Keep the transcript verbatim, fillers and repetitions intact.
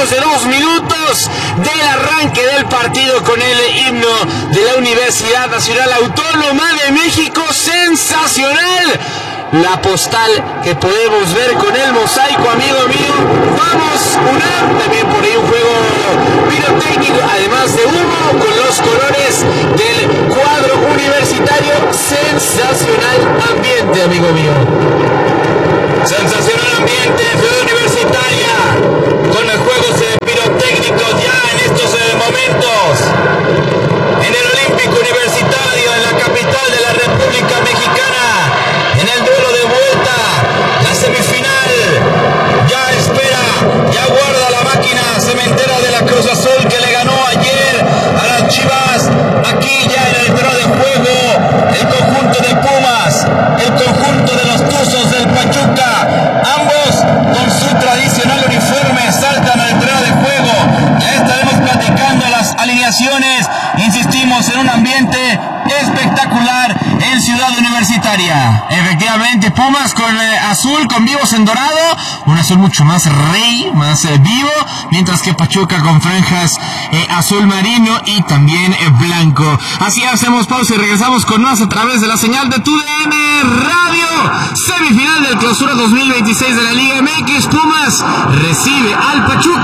menos de dos minutos del arranque del partido con el himno de la Universidad Nacional Autónoma de México. Sensacional la postal que podemos ver con el mosaico, amigo mío. Vamos, UNAM, también por ahí un juego pirotécnico, además de humo, con los colores del cuadro universitario. Sensacional ambiente, amigo mío. Sensacional ambiente en Ciudad Universitaria, con los juegos eh, pirotécnicos ya en estos eh, momentos. En el Olímpico Universitario, en la capital de la República Mexicana, en el duelo de vuelta, la semifinal, ya espera, ya guarda la máquina cementera de la Cruz Azul que le ganó ayer a las Chivas. Aquí ya en el terreno de juego, el conjunto de Pumas, el conjunto de los Tuzos del Pachuca, ambos con su tradicional uniforme saltan al terreno de juego. Ya estaremos platicando las alineaciones, insistimos en un ambiente espectacular en Ciudad Universitaria. Efectivamente, Pumas con eh, azul, con vivos en dorado, un azul mucho más rey, más eh, vivo, mientras que Pachuca con franjas eh, azul marino y también eh, blanco. Así hacemos pausa y regresamos con más a través de la señal de Tu D N Radio. Semifinal del Clausura dos mil veintiséis de la Liga M X. Pumas recibe al Pachuca.